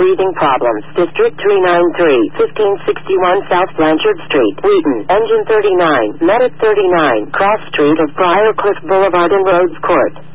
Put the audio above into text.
breathing problems. District 393, 1561 South Blanchard Street, Wheaton. Engine 39, Medic 39, Cross Street of Briarcliff Boulevard and Rhodes Court.